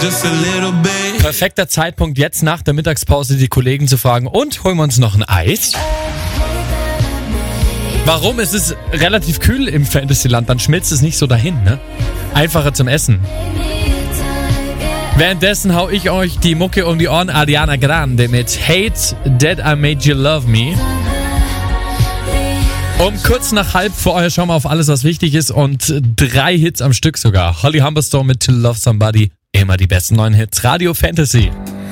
just a little bit. Perfekter Zeitpunkt, jetzt nach der Mittagspause die Kollegen zu fragen, und holen wir uns noch ein Eis? Warum? Es ist relativ kühl im Fantasyland, dann schmilzt es nicht so dahin, ne? Einfacher zum Essen. Währenddessen hau ich euch die Mucke um die Ohren. Ariana Grande mit Hate That I Made You Love Me. Um kurz nach 3:30 für euer schauen wir auf alles, was wichtig ist, und 3 Hits am Stück sogar. Holly Humberstone mit To Love Somebody. Immer die besten neuen Hits. Radio Fantasy.